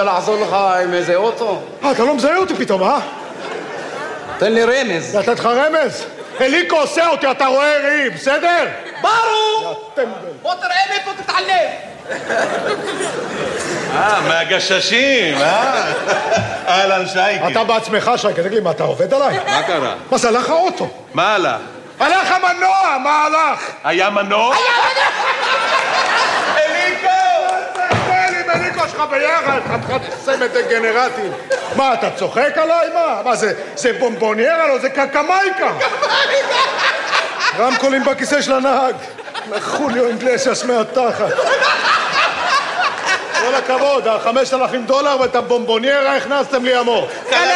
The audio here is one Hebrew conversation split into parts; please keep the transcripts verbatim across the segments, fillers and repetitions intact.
רוצה לעזור לך עם איזה אוטו? אה, אתה לא מזהה אותי פתאום, אה? תן לי רמז. לתת לך רמז? אליקו עושה אותי, אתה רואה ראי, בסדר? ברור! בוא תראה מאיפה תתעלם. אה, מהגששים, אה? אהלן שייקי. אתה בעצמך, שייקי, תגיד לי, מה, אתה עובד עליי? מה קרה? מה זה, הלך האוטו? מה הלך? הלך המנוע, מה הלך? היה מנוע? אליקו! תן עם אליקו שלך ביחד, חתיכת סמד דגנרטים. מה, אתה צוחק עליי? מה? מה זה, זה בומבוניירה? לא, זה קקמייקה. רמקולים בכיסא של הנהג. חוליו אינגלסס מהתחת. כל הכבוד, החמשת אלפים דולר ואת הבומבוניירה הכנסתם לי עמוק.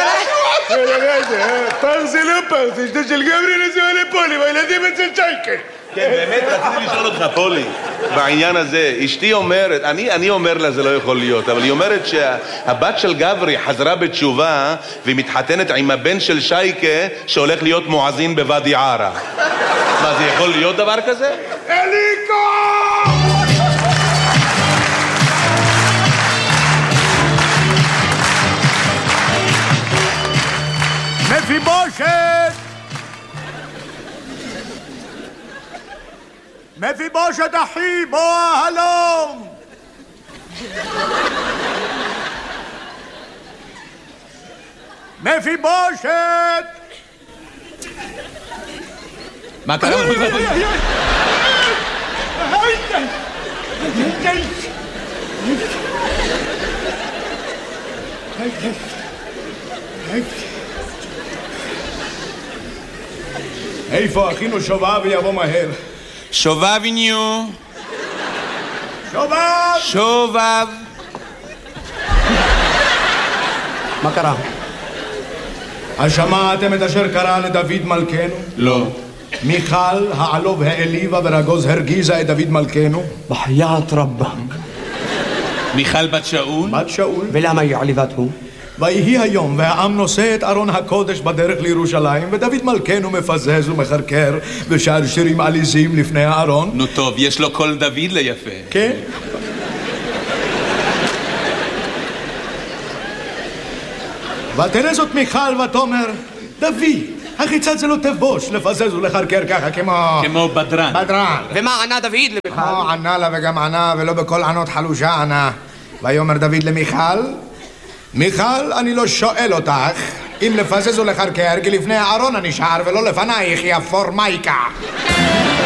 פרזי לא פרזי, זה של גברי נסיעה לפולי, והילדים אצל שייקה. כן, באמת, רציתי לשאול אותך, פולי, בעניין הזה. אשתי אומרת, אני, אני אומר לה זה לא יכול להיות, אבל היא אומרת שהבת של גברי חזרה בתשובה והיא מתחתנת עם הבן של שייקה שהולך להיות מואזין בוואדי ערה. מה, זה יכול להיות דבר כזה? אליקו! מפיבושת! מפיבושת אחי, בוא הלום! מפיבושת! מה קרה? איפה אחינו שובב יבוא מהר? שובביניו. שובב! שובב. מה קרה? אז שמעתם את אשר קרה לדוד מלכנו? לא. מיכל העלוב העליבה ורגוז הרגיזה את דוד מלכנו? בחיית רבה. מיכל בת שאול? בת שאול. ולמה היא עליבתו? ויהי היום והעם נושא את ארון הקודש בדרך לירושלים ודוד מלכנו מפזז ומחרקר ושר שירים עליזים לפני הארון. נו טוב, יש לו קול דוד ליפה. כן? ותראה זאת מיכל ותאמר, דוד, החיצת זה לא תבוש לפזז ולחרקר ככה כמו... כמו בדרן. בדרן. ומה ענה דוד למיכל? כמו ענה לה וגם ענה ולא בכל ענות חלושה ענה. ויאמר דוד למיכל, מיכל, אני לא שואל אותך אם לפזז ולחרקר, כי לפני הארון אני שר ולא לפנייך, יא פורמייקה.